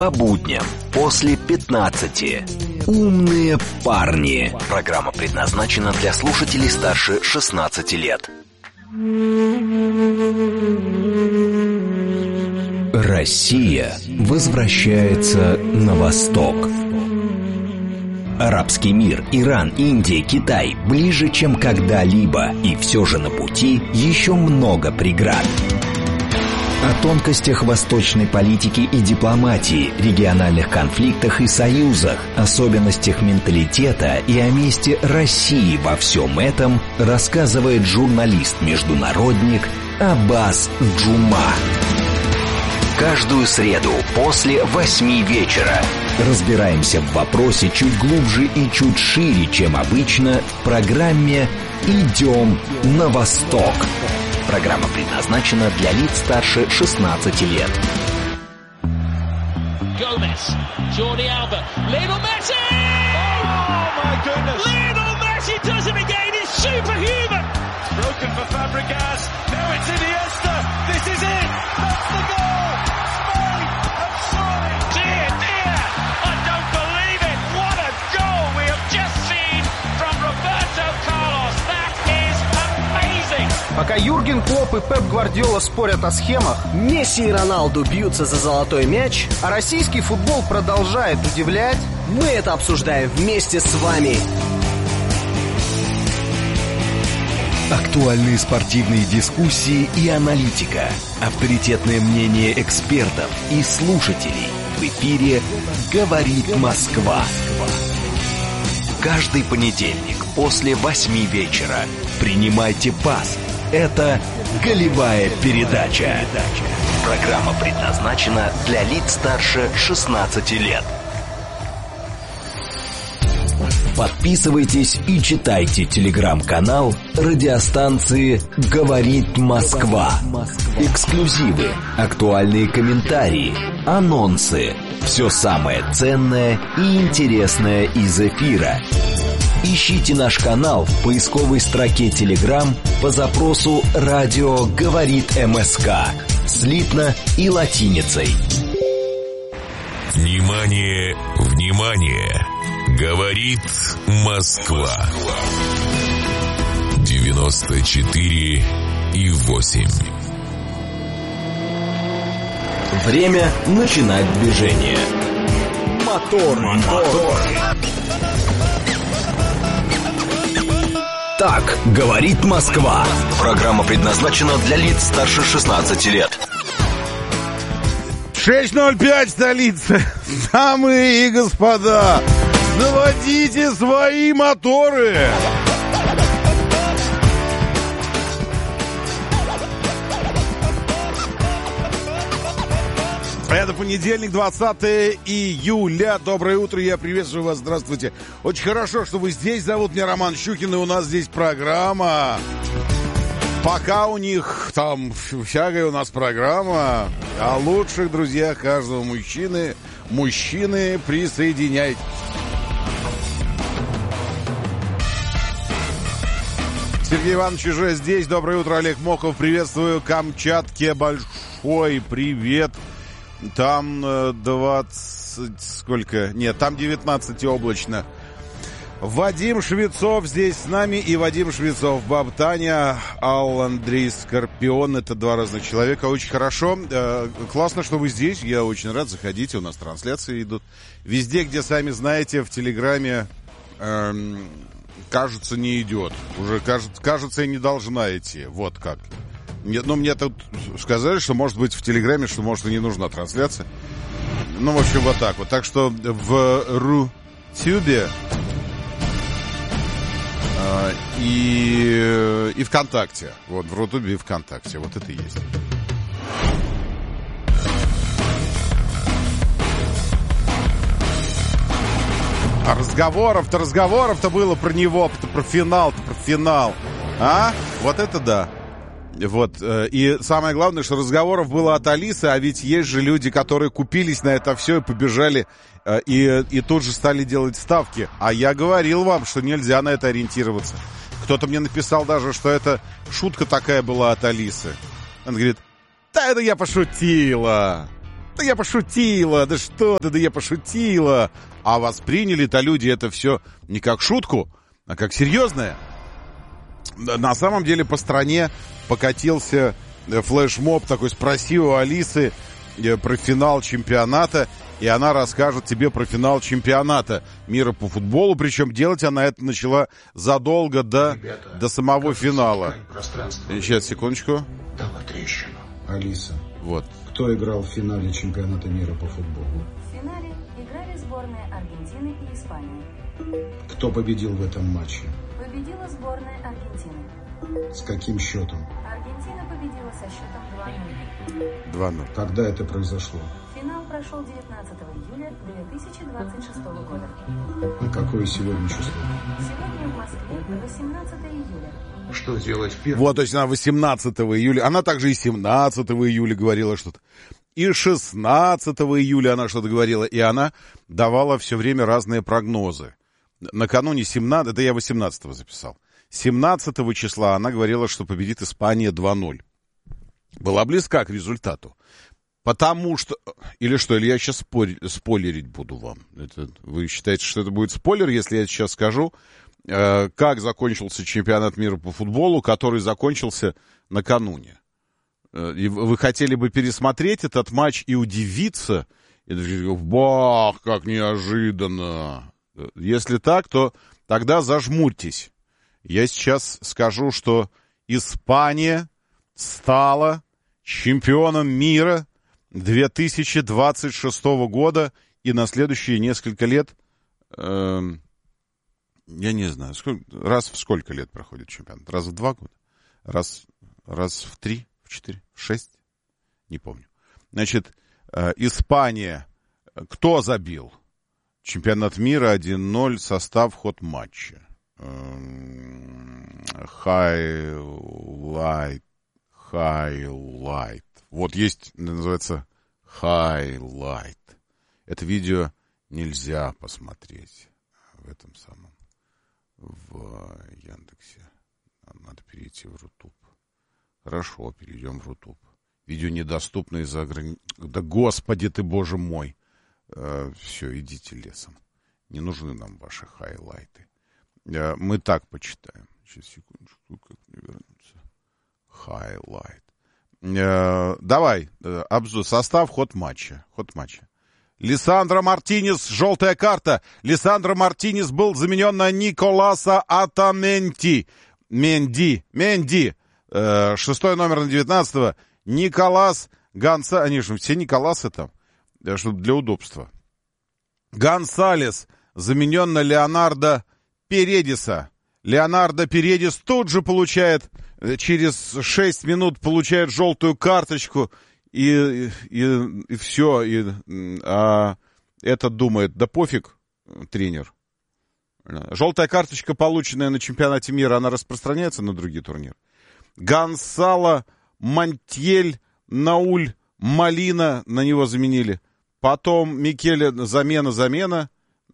По будням после 15. Умные парни. Программа предназначена для слушателей старше 16 лет. Россия возвращается на восток. Арабский мир, Иран, Индия, Китай ближе, чем когда-либо, и все же на пути еще много преград. О тонкостях восточной политики и дипломатии, региональных конфликтах и союзах, особенностях менталитета и о месте России во всем этом рассказывает журналист-международник Аббас Джума. Каждую среду после 8 вечера разбираемся в вопросе чуть глубже и чуть шире, чем обычно, в программе «Идем на восток». Программа предназначена для лиц старше 16 лет. Gomez, Jordi Alba, Lionel Messi! Oh my goodness! Lionel Messi does it again. He's superhuman. Broken for Fabregas. Now it's Iniesta. This is it. That's the goal. Spain have scored. Dear, dear, I don't believe it. What a goal we have just seen from Roberto Carlos. That is amazing. Пока Юрген Клопп и Пеп Гвардиола спорят о схемах, Месси и Роналду бьются за золотой мяч, а российский футбол продолжает удивлять, мы это обсуждаем вместе с вами. Актуальные спортивные дискуссии и аналитика. Авторитетное мнение экспертов и слушателей. В эфире «Говорит Москва». Каждый понедельник после 8 вечера принимайте пас. Это «Голевая передача». Программа предназначена для лиц старше 16 лет. Подписывайтесь и читайте телеграм-канал радиостанции «Говорит Москва». Эксклюзивы, актуальные комментарии, анонсы. Все самое ценное и интересное из эфира. Ищите наш канал в поисковой строке Telegram по запросу «Радио говорит МСК» слитно и латиницей. Внимание, внимание! Говорит Москва. 94,8. Время начинать движение. Мотор. Так говорит Москва. Программа предназначена для лиц старше 16 лет. 6:05 столица. Дамы и господа, заводите свои моторы. Это понедельник, 20 июля. Доброе утро, я приветствую вас, здравствуйте. Очень хорошо, что вы здесь. Зовут меня Роман Щукин, и у нас здесь программа. Пока у них там всякая у нас программа о лучших друзьях каждого мужчины. Мужчины, присоединяйтесь. Сергей Иванович уже здесь. Доброе утро, Олег Мохов. Приветствую. Камчатке большой привет. Там 20... Сколько? Нет, там 19 облачно. Вадим Швецов здесь с нами. И Вадим Швецов, баба Таня, Алл Андрей Скорпион. Это два разных человека. Очень хорошо. Классно, что вы здесь. Я очень рад. Заходите. У нас трансляции идут. Везде, где, сами знаете, в Телеграме, кажется, не идет. Уже, кажется, и не должна идти. Вот как. Ну, мне тут сказали, что, может быть, в Телеграме, что, может, и не нужна трансляция. Ну, в общем, вот так вот. Так что в Рутюбе и ВКонтакте. Вот, в Рутюбе и ВКонтакте. Вот это и есть. А разговоров-то было про него, про финал. А? Вот это да. Вот, и самое главное, что разговоров было от Алисы, а ведь есть же люди, которые купились на это все и побежали, и тут же стали делать ставки. А я говорил вам, что нельзя на это ориентироваться. Кто-то мне написал даже, что это шутка такая была от Алисы. Она говорит, да это я пошутила. Да я пошутила, да что ты, да я пошутила. А восприняли-то люди это все не как шутку, а как серьезное. На самом деле по стране покатился флешмоб такой, спроси у Алисы про финал чемпионата, и она расскажет тебе про финал чемпионата мира по футболу, причем делать она это начала задолго до самого финала. Сейчас, секундочку. Дала трещину. Алиса, вот. Кто играл в финале чемпионата мира по футболу? В финале играли сборные Аргентины и Испании. Кто победил в этом матче? Победила сборная Аргентины. С каким счетом? Аргентина победила со счетом 2-0. 2-0. Когда это произошло? Финал прошел 19 июля 2026 года. А какое сегодня число? Сегодня в Москве 18 июля. Что делать первым? Вот, то есть она 18 июля, она также и 17 июля говорила что-то, и 16 июля она что-то говорила, и она давала все время разные прогнозы. Накануне 17, это я 18-го записал, 17 числа она говорила, что победит Испания 2-0. Была близка к результату. Потому что... Или что, или я сейчас спойлерить буду вам. Вы считаете, что это будет спойлер, если я сейчас скажу, как закончился чемпионат мира по футболу, который закончился накануне? И вы хотели бы пересмотреть этот матч и удивиться? И бах, как неожиданно. Если так, то тогда зажмурьтесь. Я сейчас скажу, что Испания стала чемпионом мира 2026 года, и на следующие несколько лет, я не знаю, раз в сколько лет проходит чемпионат? Раз в 2 года? Раз в 3, в 4, в 6? Не помню. Значит, Испания, кто забил? Чемпионат мира 1-0, состав, ход матча. Хайлайт. Вот есть, называется highlight. Это видео нельзя посмотреть в этом самом, в Яндексе. Надо перейти в Рутуб. Хорошо, перейдем в Рутуб. Видео недоступно из-за ограничений. Да господи ты, боже мой. Все, идите лесом. Не нужны нам ваши хайлайты. Мы так почитаем. Сейчас, секундочку, как мне вернуться. Highlight. Давай, обзор, состав, ход матча. Лисандро Мартинес, желтая карта. Лисандро Мартинес был заменен на Николаса Атаменди. Менди. 6-й номер на 19-го. Николас Гонсалес. Они же все Николасы там, чтобы для удобства. Гонсалес заменен на Леонардо Передиса. Леонардо Передис тут же получает, через 6 минут получает желтую карточку, и все. А этот думает, да пофиг, тренер. Желтая карточка, полученная на чемпионате мира, она распространяется на другие турниры. Гонсало Монтьель, Науль Малина, на него заменили. Потом Микеле, замена.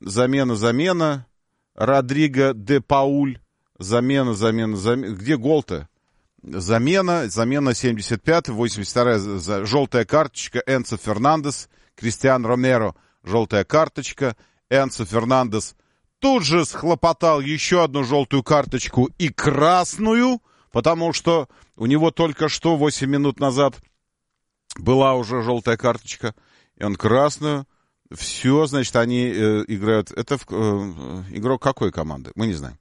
Родриго де Пауль, замена. Где гол-то? Замена 75-й, 82-я, желтая карточка, Энцо Фернандес, Кристиан Ромеро, желтая карточка, Энцо Фернандес тут же схлопотал еще одну желтую карточку и красную, потому что у него только что 8 минут назад была уже желтая карточка, и он красную. Все, значит, они играют... Это игрок какой команды? Мы не знаем.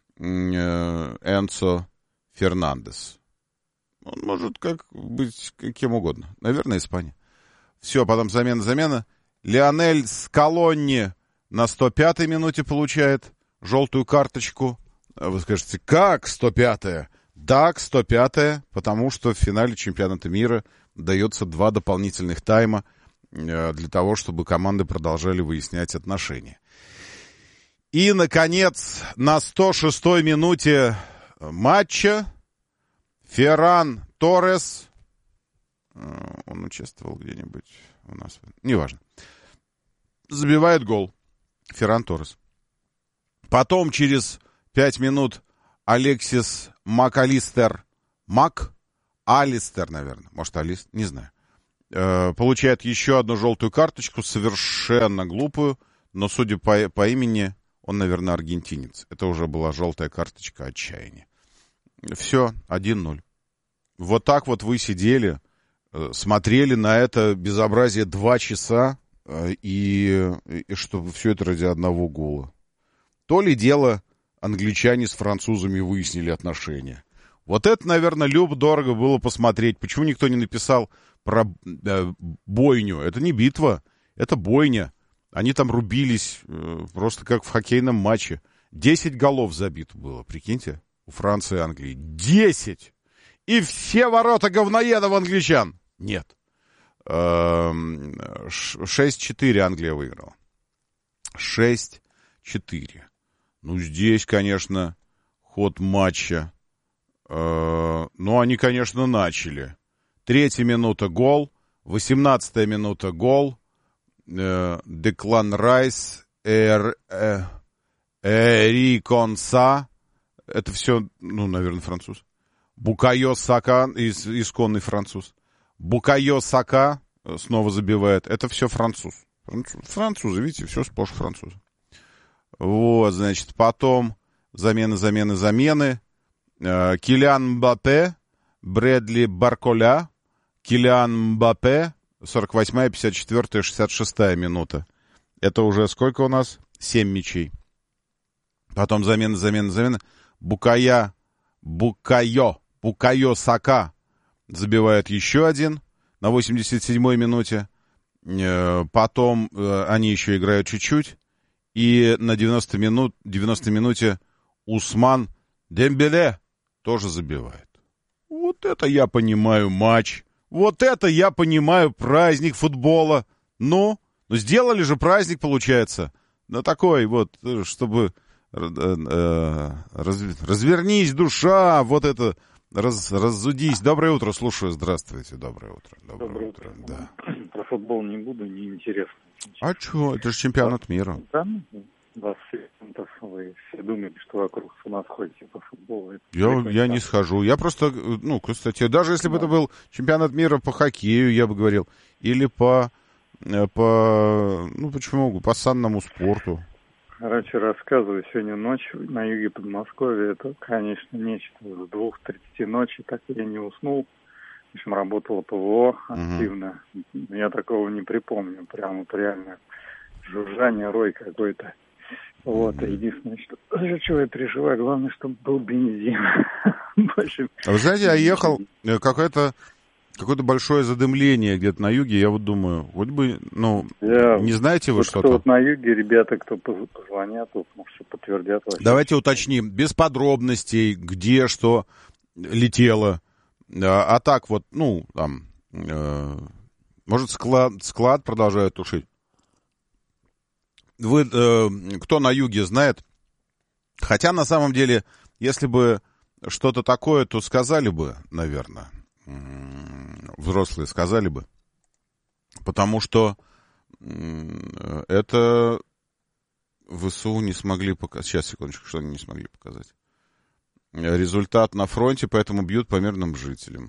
Энцо Фернандес. Он может быть кем угодно. Наверное, Испания. Все, потом замена. Лионель Скалонни на 105-й минуте получает желтую карточку. Вы скажете, как 105-я? Да, 105-я, потому что в финале чемпионата мира дается 2 дополнительных тайма для того, чтобы команды продолжали выяснять отношения. И, наконец, на 106-й минуте матча Ферран Торрес, он участвовал где-нибудь у нас, неважно, забивает гол. Ферран Торрес. Потом через 5 минут Алексис Алистер, наверное, может, не знаю. получает еще одну желтую карточку, совершенно глупую, но, судя по имени, он, наверное, аргентинец. Это уже была желтая карточка отчаяния. Все, 1-0. Вот так вот вы сидели, смотрели на это безобразие 2 часа, и чтобы все это ради одного гола. То ли дело англичане с французами выяснили отношения. Вот это, наверное, любо-дорого было посмотреть. Почему никто не написал про бойню? Это не битва, это бойня. Они там рубились просто как в хоккейном матче. 10 голов забито было, прикиньте, у Франции и Англии. 10! И все ворота говноедов англичан. Нет. 6-4 Англия выиграла. 6-4. Ну, здесь, конечно, ход матча. Ну, они, конечно, начали. 3-я минута гол. 18-я минута гол. Деклан Райс. Эри Конса. Это все, ну, наверное, француз. Букайо Сака, исконный француз. Букайо Сака снова забивает. Это все француз. Французы, видите, все сплошь французы. Вот, значит, потом замены. Килиан Мбаппе, Брэдли Барколя, Килиан Мбаппе, 48-я, 54-я, 66-я минута. Это уже сколько у нас? 7 мячей. Потом замена. Букайо Сака забивает еще один на 87-й минуте. Потом они еще играют чуть-чуть. И на 90-й минуте Усман Дембеле тоже забивает. Вот это я понимаю матч. Вот это я понимаю праздник футбола. Ну, сделали же праздник, получается. Ну, такой вот, чтобы развернись, душа, вот это, раззудись. Доброе утро, слушаю. Здравствуйте, доброе утро. Доброе утро. Да. Про футбол не буду, неинтересно. А что, это же чемпионат мира. Да, 20%. Вы все думали, что вокруг с ума сходите по футболу. Я не схожу. Я просто, ну, кстати, даже если бы это был чемпионат мира по хоккею, я бы говорил, или по по санному спорту. Короче, рассказываю, сегодня ночью на юге Подмосковья, это, конечно, нечто с 2:30 ночи, так я не уснул. В общем, работало ПВО активно. Я такого не припомню. Прям вот реально жужжание, рой какой-то. Вот, единственное, что я переживаю, главное, чтобы был бензин. Вы знаете, я ехал, какое-то большое задымление где-то на юге, я вот думаю, вот бы, не знаете вы что-то? Вот на юге, ребята, кто позвонят, может, подтвердят. Давайте уточним, без подробностей, где что летело. А так вот, может, склад продолжают тушить. Вы, кто на юге, знает? Хотя, на самом деле, если бы что-то такое, то сказали бы, наверное. Взрослые сказали бы. Потому что это ВСУ не смогли показать. Сейчас, секундочку, что они не смогли показать. Результат на фронте, поэтому бьют по мирным жителям.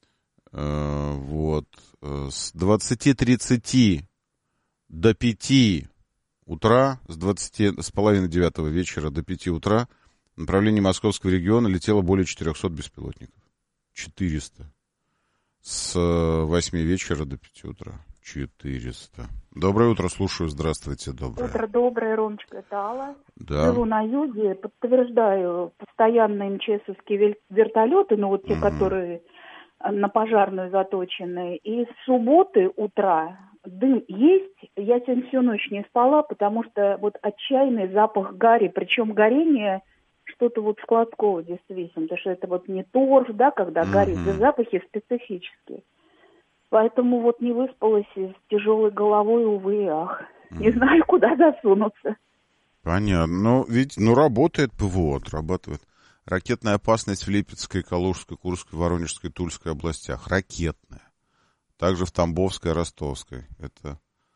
Вот. С 20:30 до 5 утра, с половины 9 вечера до 5 утра в направлении Московского региона летело более 400 беспилотников. 400. С 8 вечера до 5 утра. 400. Доброе утро, слушаю. Здравствуйте, доброе. Доброе, Ромочка, это Алла. Да. Живу на юге, подтверждаю, постоянные МЧСовские вертолеты, те, которые на пожарную заточены. И с субботы утра дым есть. Я сегодня всю ночь не спала, потому что вот отчаянный запах гари, причем горение что-то вот складского действительно, потому что это вот не торф, да, когда горит, да, запахи специфические. Поэтому вот не выспалась и с тяжелой головой, увы и ах. Не знаю, куда засунуться. Понятно. Работает ПВО, отрабатывает. Ракетная опасность в Липецкой, Калужской, Курской, Воронежской, Тульской областях. Ракетная. Также в Тамбовской, Ростовской. Это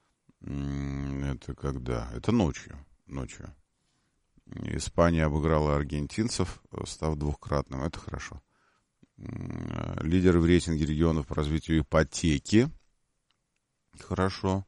когда? Это ночью. Испания обыграла аргентинцев, став двухкратным. Это хорошо. Лидеры в рейтинге регионов по развитию ипотеки. Хорошо.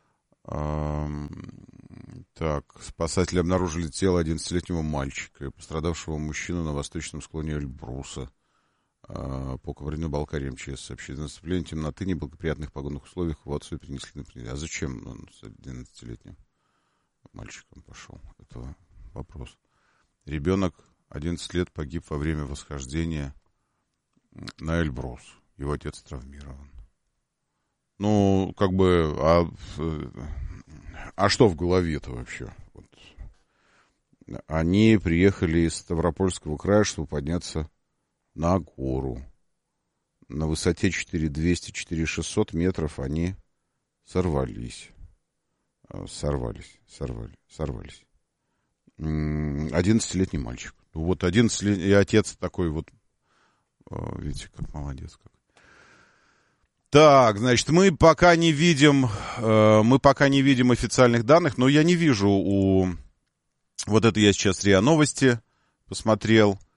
Так, спасатели обнаружили тело 11-летнего мальчика и пострадавшего мужчину на восточном склоне Эльбруса. По Кабардино-Балкарии МЧС сообщили. За наступление темноты, неблагоприятных погодных условиях его отцу принесли на. А зачем он с 11-летним мальчиком пошел? Это вопрос. Ребенок 11 лет погиб во время восхождения на Эльбрус. Его отец травмирован. Ну, как бы, а что в голове-то вообще? Вот. Они приехали из Ставропольского края, чтобы подняться на гору. На высоте 4200-4600 метров они сорвались. 11-летний мальчик. Вот 11-летний, и отец такой вот, видите, как молодец как. Так, значит, мы пока не видим официальных данных, но я не вижу вот это я сейчас РИА Новости посмотрел,